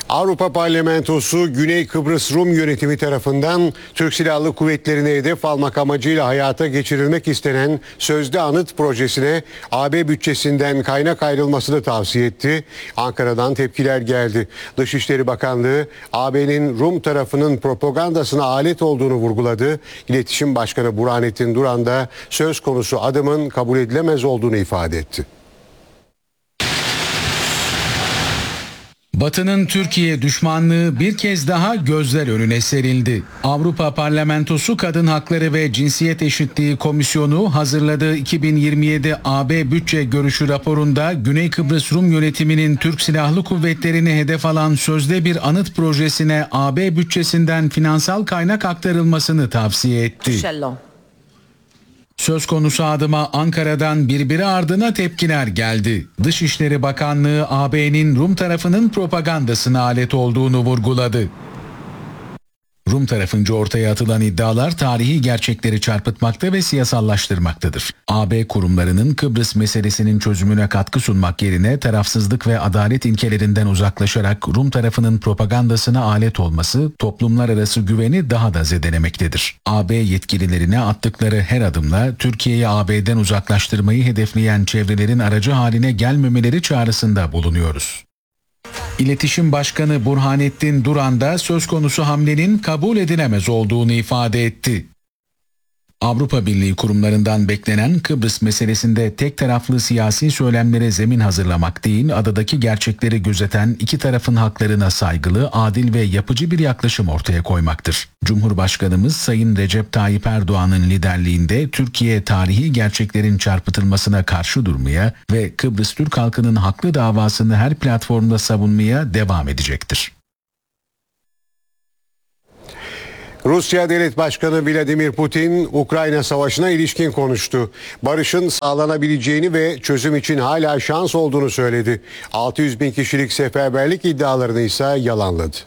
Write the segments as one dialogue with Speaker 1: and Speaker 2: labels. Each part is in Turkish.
Speaker 1: Avrupa Parlamentosu Güney Kıbrıs Rum yönetimi tarafından Türk Silahlı Kuvvetleri'ne hedef almak amacıyla hayata geçirilmek istenen sözde anıt projesine AB bütçesinden kaynak ayrılmasını tavsiye etti. Ankara'dan tepkiler geldi. Dışişleri Bakanlığı AB'nin Rum tarafının propagandasına alet olduğunu vurguladı. İletişim Başkanı Burhanettin Duran da söz konusu adımın kabul edilemez olduğunu ifade etti.
Speaker 2: Batı'nın Türkiye düşmanlığı bir kez daha gözler önüne serildi. Avrupa Parlamentosu Kadın Hakları ve Cinsiyet Eşitliği Komisyonu hazırladığı 2027 AB bütçe görüşü raporunda Güney Kıbrıs Rum yönetiminin Türk Silahlı Kuvvetleri'ni hedef alan sözde bir anıt projesine AB bütçesinden finansal kaynak aktarılmasını tavsiye etti. Söz konusu adıma Ankara'dan birbiri ardına tepkiler geldi. Dışişleri Bakanlığı AB'nin Rum tarafının propagandasına alet olduğunu vurguladı. Rum tarafınca ortaya atılan iddialar tarihi gerçekleri çarpıtmakta ve siyasallaştırmaktadır. AB kurumlarının Kıbrıs meselesinin çözümüne katkı sunmak yerine tarafsızlık ve adalet ilkelerinden uzaklaşarak Rum tarafının propagandasına alet olması toplumlar arası güveni daha da zedelemektedir. AB yetkililerine attıkları her adımla Türkiye'yi AB'den uzaklaştırmayı hedefleyen çevrelerin aracı haline gelmemeleri çağrısında bulunuyoruz. İletişim Başkanı Burhanettin Duran da söz konusu hamlenin kabul edilemez olduğunu ifade etti. Avrupa Birliği kurumlarından beklenen Kıbrıs meselesinde tek taraflı siyasi söylemlere zemin hazırlamak değil, adadaki gerçekleri gözeten iki tarafın haklarına saygılı, adil ve yapıcı bir yaklaşım ortaya koymaktır. Cumhurbaşkanımız Sayın Recep Tayyip Erdoğan'ın liderliğinde Türkiye tarihi gerçeklerin çarpıtılmasına karşı durmaya ve Kıbrıs Türk halkının haklı davasını her platformda savunmaya devam edecektir.
Speaker 1: Rusya Devlet Başkanı Vladimir Putin, Ukrayna Savaşı'na ilişkin konuştu. Barışın sağlanabileceğini ve çözüm için hala şans olduğunu söyledi. 600 bin kişilik seferberlik iddialarını ise yalanladı.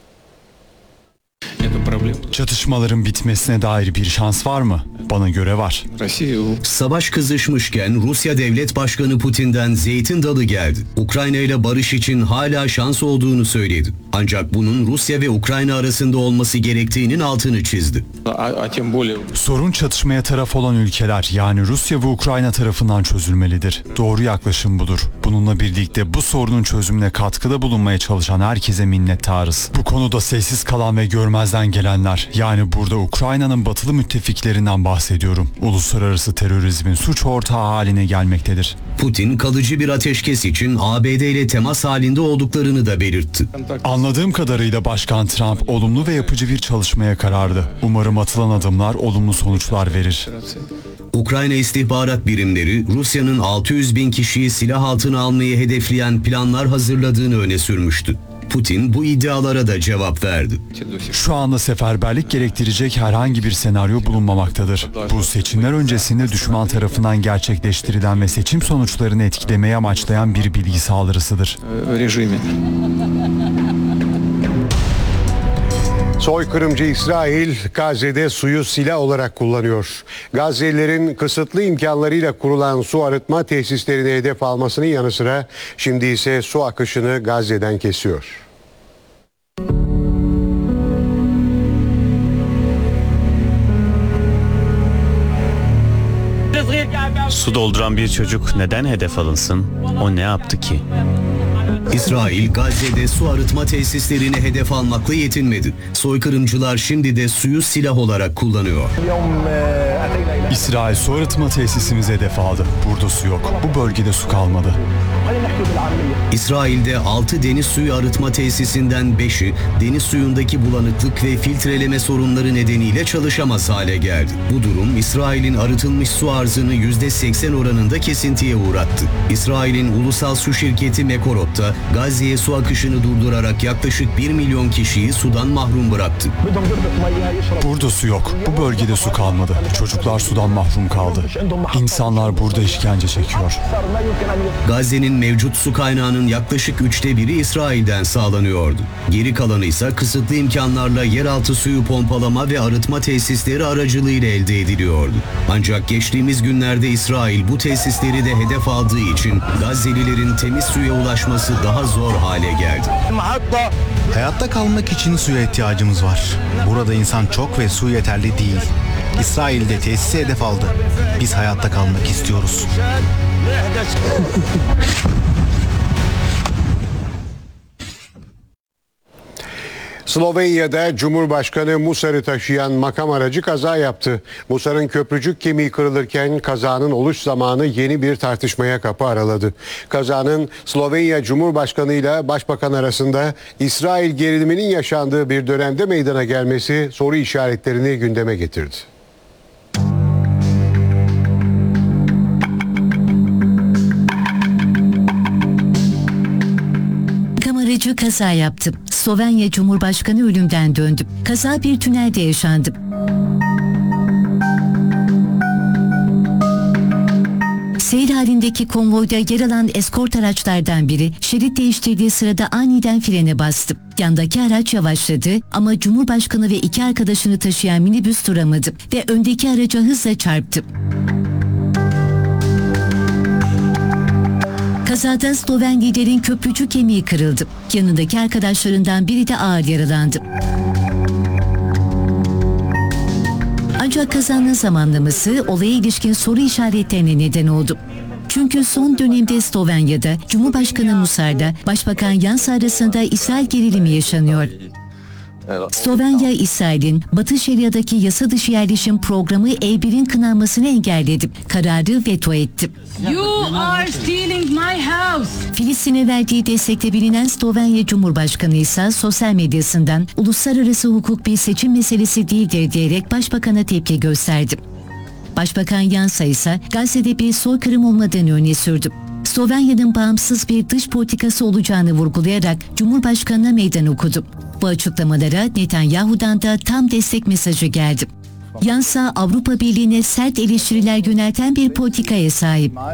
Speaker 3: Çatışmaların bitmesine dair bir şans var mı? Bana göre var.
Speaker 4: Savaş kızışmışken Rusya Devlet Başkanı Putin'den zeytin dalı geldi. Ukrayna ile barış için hala şans olduğunu söyledi. Ancak bunun Rusya ve Ukrayna arasında olması gerektiğinin altını çizdi.
Speaker 3: Sorun çatışmaya taraf olan ülkeler, yani Rusya ve Ukrayna tarafından çözülmelidir. Doğru yaklaşım budur. Bununla birlikte bu sorunun çözümüne katkıda bulunmaya çalışan herkese minnettarız. Bu konuda sessiz kalan ve görmezden gelenler, yani burada Ukrayna'nın batılı müttefiklerinden bahsediyorum, uluslararası terörizmin suç ortağı haline gelmektedir.
Speaker 4: Putin kalıcı bir ateşkes için ABD ile temas halinde olduklarını da belirtti.
Speaker 3: Anladığım kadarıyla Başkan Trump olumlu ve yapıcı bir çalışmaya karardı. Umarım atılan adımlar olumlu sonuçlar verir.
Speaker 4: Ukrayna istihbarat birimleri Rusya'nın 600 bin kişiyi silah altına almayı hedefleyen planlar hazırladığını öne sürmüştü. Putin bu iddialara da cevap verdi.
Speaker 3: Şu anda seferberlik gerektirecek herhangi bir senaryo bulunmamaktadır. Bu seçimler öncesinde düşman tarafından gerçekleştirilen ve seçim sonuçlarını etkilemeye amaçlayan bir bilgi saldırısıdır.
Speaker 1: Soykırımcı İsrail, Gazze'de suyu silah olarak kullanıyor. Gazze'lilerin kısıtlı imkanlarıyla kurulan su arıtma tesislerini hedef almasının yanı sıra şimdi ise su akışını Gazze'den kesiyor.
Speaker 5: Su dolduran bir çocuk neden hedef alınsın? O ne yaptı ki?
Speaker 4: İsrail, Gazze'de su arıtma tesislerini hedef almakla yetinmedi. Soykırımcılar şimdi de suyu silah olarak kullanıyor.
Speaker 3: İsrail su arıtma tesisimizi hedef aldı. Burada su yok. Bu bölgede su kalmadı.
Speaker 4: İsrail'de 6 deniz suyu arıtma tesisinden 5'i deniz suyundaki bulanıklık ve filtreleme sorunları nedeniyle çalışamaz hale geldi. Bu durum İsrail'in arıtılmış su arzını %80 oranında kesintiye uğrattı. İsrail'in ulusal su şirketi Mekorot da Gazze'ye su akışını durdurarak yaklaşık 1 milyon kişiyi sudan mahrum bıraktı.
Speaker 3: Burada su yok. Bu bölgede su kalmadı. Çocuklar sudan mahrum kaldı. İnsanlar burada işkence çekiyor.
Speaker 4: Gazze'nin mevcut su kaynağının yaklaşık 1/3'ü İsrail'den sağlanıyordu. Geri kalanı ise kısıtlı imkanlarla yeraltı suyu pompalama ve arıtma tesisleri aracılığıyla elde ediliyordu. Ancak geçtiğimiz günlerde İsrail bu tesisleri de hedef aldığı için Gazze'lilerin temiz suya ulaşması daha zor hale geldi.
Speaker 6: Hayatta kalmak için suya ihtiyacımız var. Burada insan çok ve su yeterli değil. İsrail de tesisi hedef aldı. Biz hayatta kalmak istiyoruz.
Speaker 1: Slovenya'da Cumhurbaşkanı Musar'ı taşıyan makam aracı kaza yaptı. Musar'ın köprücük kemiği kırılırken kazanın oluş zamanı yeni bir tartışmaya kapı araladı. Kazanın Slovenya Cumhurbaşkanı ile Başbakan arasında İsrail geriliminin yaşandığı bir dönemde meydana gelmesi soru işaretlerini gündeme getirdi.
Speaker 7: Aracı kaza yaptı. Slovenya Cumhurbaşkanı ölümden döndü. Kaza bir tünelde yaşandı. Seyir halindeki konvoyda yer alan eskort araçlardan biri şerit değiştirdiği sırada aniden frene bastı. Yandaki araç yavaşladı ama Cumhurbaşkanı ve iki arkadaşını taşıyan minibüs duramadı ve öndeki araca hızla çarptı. Kazada Sloven liderin köprücük kemiği kırıldı. Yanındaki arkadaşlarından biri de ağır yaralandı. Ancak kazanın zamanlaması olaya ilişkin soru işaretlerine neden oldu. Çünkü son dönemde Slovenya'da Cumhurbaşkanı Musar'da Başbakan Janša arasında İsrail gerilimi yaşanıyor. Slovenya, İsrail'in Batı Şeria'daki yasa dışı yerleşim programı E1'in kınanmasını engelledi. Kararı veto etti.
Speaker 8: You are stealing my house.
Speaker 7: Filistin'e verdiği destekle bilinen Slovenya Cumhurbaşkanı ise sosyal medyasından uluslararası hukuk bir seçim meselesi değildir diyerek Başbakan'a tepki gösterdi. Başbakan Janša ise Gazze'de bir soykırım olmadığını öne sürdü. Slovenya'nın bağımsız bir dış politikası olacağını vurgulayarak Cumhurbaşkanı'na meydan okudu. Bu açıklamalara Netanyahu'dan da tam destek mesajı geldi. Janša Avrupa Birliği'ne sert eleştiriler yönelten bir politikaya sahip.